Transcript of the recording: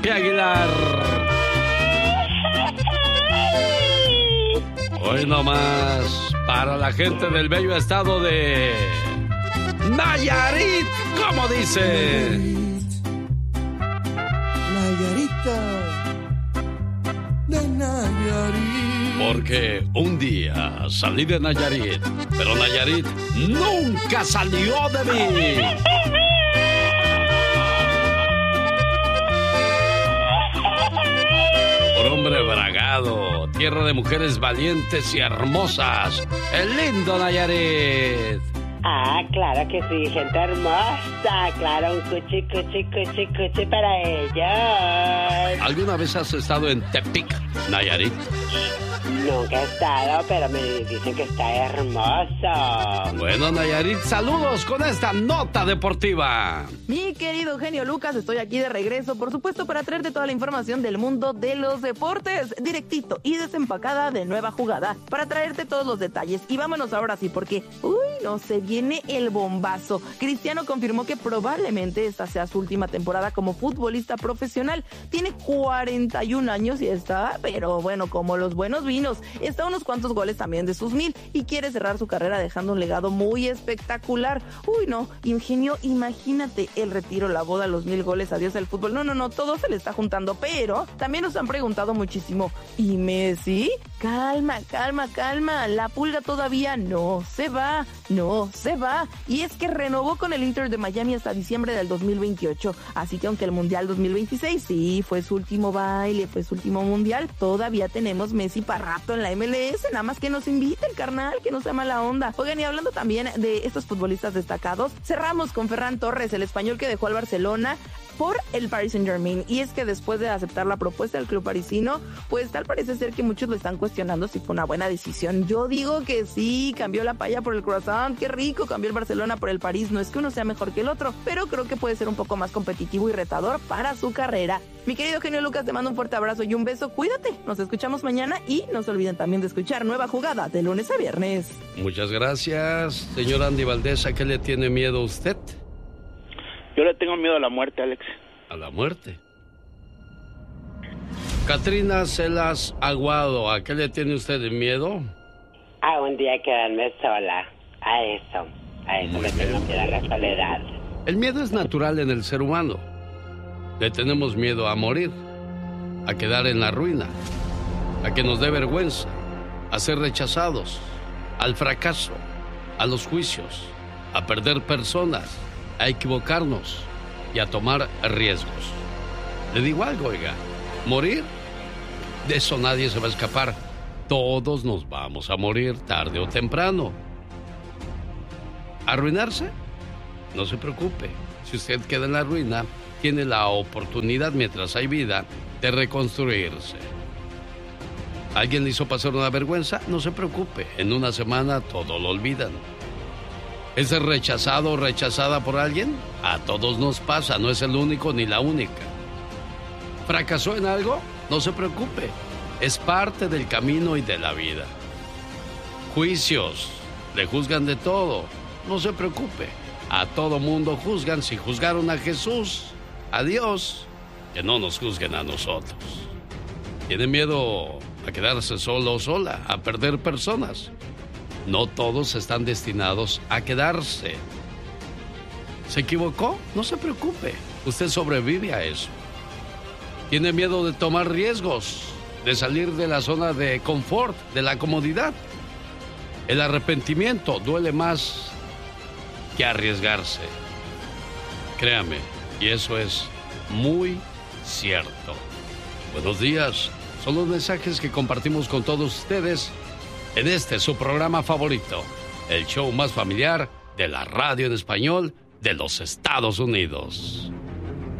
Aguilar. Hoy nomás para la gente del bello estado de Nayarit, ¿cómo dice? Nayarita de Nayarit. Porque un día salí de Nayarit, pero Nayarit nunca salió de mí. Por hombre bragado, tierra de mujeres valientes y hermosas, el lindo Nayarit. Ah, claro que sí, gente hermosa. Claro, un cuchi para ellos. ¿Alguna vez has estado en Tepic, Nayarit? Nunca he estado, pero me dicen que está hermoso. Bueno, Nayarit, saludos con esta nota deportiva. Mi querido genio Lucas, estoy aquí de regreso, por supuesto, para traerte toda la información del mundo de los deportes, directito y desempacada de nueva jugada, para traerte todos los detalles. Y vámonos ahora sí, porque, no, se viene el bombazo. Cristiano confirmó que probablemente esta sea su última temporada como futbolista profesional. Tiene 41 años y está, pero bueno, como los buenos vinos. Está a unos cuantos goles también de sus 1000 y quiere cerrar su carrera dejando un legado muy espectacular. No, Ingenio, imagínate el retiro, la boda, los 1000 goles, adiós al fútbol. No, todo se le está juntando, pero también nos han preguntado muchísimo, ¿y Messi? Calma, la pulga todavía no se va. Y es que renovó con el Inter de Miami hasta diciembre del 2028, así que aunque el Mundial 2026 sí fue su último baile, fue su último Mundial, todavía tenemos Messi para rato en la MLS, nada más que nos invite el carnal, que no sea mala onda. Oigan, y hablando también de estos futbolistas destacados, cerramos con Ferran Torres, el español que dejó al Barcelona por el Paris Saint-Germain, y es que después de aceptar la propuesta del club parisino, pues tal parece ser que muchos lo están cuestionando si fue una buena decisión. Yo digo que sí, cambió la paella por el croissant, qué rico, cambió el Barcelona por el París, no es que uno sea mejor que el otro, pero creo que puede ser un poco más competitivo y retador para su carrera. Mi querido genio Lucas, te mando un fuerte abrazo y un beso, cuídate, nos escuchamos mañana y no se olviden también de escuchar Nueva Jugada de lunes a viernes. Muchas gracias, señor Andy Valdés. ¿A qué le tiene miedo usted? Yo le tengo miedo a la muerte, Alex. ¿A la muerte? Catrina Celas Aguado, ¿a qué le tiene usted miedo? A un día quedarme sola. A eso le tengo miedo, a la soledad. El miedo es natural en el ser humano. Le tenemos miedo a morir, a quedar en la ruina, a que nos dé vergüenza, a ser rechazados, al fracaso, a los juicios, a perder personas, a equivocarnos y a tomar riesgos. Le digo algo, oiga, morir, de eso nadie se va a escapar. Todos nos vamos a morir tarde o temprano. ¿Arruinarse? No se preocupe. Si usted queda en la ruina, tiene la oportunidad, mientras hay vida, de reconstruirse. ¿Alguien le hizo pasar una vergüenza? No se preocupe. En una semana todo lo olvidan. ¿Es rechazado o rechazada por alguien? A todos nos pasa, no es el único ni la única. ¿Fracasó en algo? No se preocupe. Es parte del camino y de la vida. Juicios. Le juzgan de todo. No se preocupe. A todo mundo juzgan. Si juzgaron a Jesús, a Dios, que no nos juzguen a nosotros. ¿Tiene miedo a quedarse solo o sola? A perder personas. No todos están destinados a quedarse. ¿Se equivocó? No se preocupe. Usted sobrevive a eso. ¿Tiene miedo de tomar riesgos? De salir de la zona de confort, de la comodidad. El arrepentimiento duele más que arriesgarse. Créame, y eso es muy cierto. Buenos días. Son los mensajes que compartimos con todos ustedes en este su programa favorito, el show más familiar de la radio en español de los Estados Unidos.